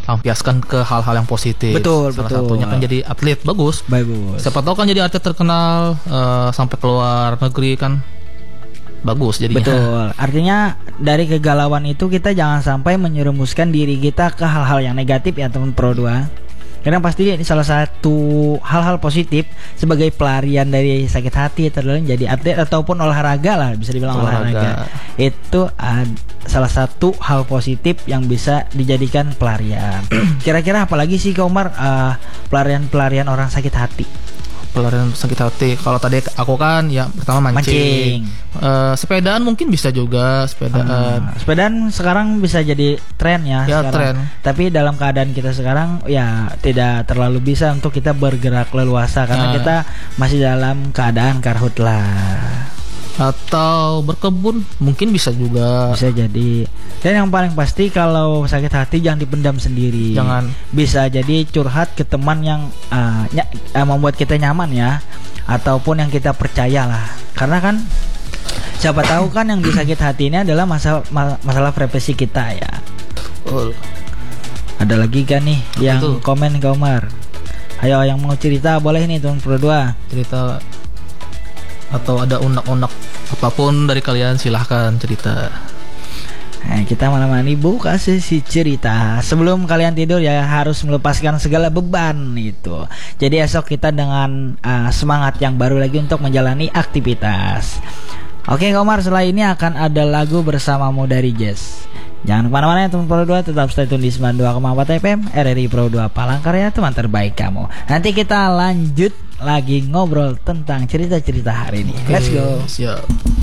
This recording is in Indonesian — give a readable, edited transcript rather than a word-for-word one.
lampiaskan ke hal-hal yang positif. Betul, Salah betul. satunya kan jadi atlet, bagus. Siapa tahu kan jadi atlet terkenal sampai keluar negeri kan, bagus jadinya. Betul. Artinya dari kegalauan itu kita jangan sampai menyerumuskan diri kita ke hal-hal yang negatif ya teman Pro 2. Karena pasti ini salah satu hal-hal positif sebagai pelarian dari sakit hati adalah jadi atlet ataupun olahraga lah, bisa dibilang olahraga. Itu salah satu hal positif yang bisa dijadikan pelarian. Kira-kira apalagi sih Kak Umar pelarian orang sakit hati? Pelarian sakit hati. Kalau tadi aku kan ya pertama mancing. Sepedaan mungkin bisa juga, sepedaan sekarang bisa jadi tren ya sekarang. Tren. Tapi dalam keadaan kita sekarang ya tidak terlalu bisa untuk kita bergerak leluasa karena kita masih dalam keadaan karhutlah. Atau berkebun mungkin bisa juga. Bisa jadi. Dan yang paling pasti kalau sakit hati jangan dipendam sendiri. Jangan. Bisa jadi curhat ke teman yang membuat kita nyaman ya, ataupun yang kita percaya lah. Karena kan siapa tahu kan yang disakit hati ini adalah masalah privasi kita ya. Ada lagi kan nih yang komen ke Omar. Ayo yang mau cerita boleh nih teman Pro 2. Cerita atau ada unek-unek apapun dari kalian silahkan cerita. Nah, kita malam ini buka sesi cerita. Sebelum kalian tidur ya harus melepaskan segala beban itu. Jadi esok kita dengan semangat yang baru lagi untuk menjalani aktivitas. Oke Komar, setelah ini akan ada lagu bersamamu dari Jazz. Jangan kemana-mana ya teman Pro 2, tetap stay tune di 92,4 FM RRI Pro 2 Palangkaraya, teman terbaik kamu. Nanti kita lanjut lagi ngobrol tentang cerita-cerita hari ini. Let's go. Siap.